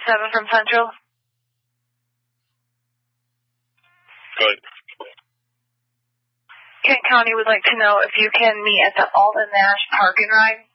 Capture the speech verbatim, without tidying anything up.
Seven from Central. Good. Kent County would like to know if you can meet at the Alton Nash Park and Ride.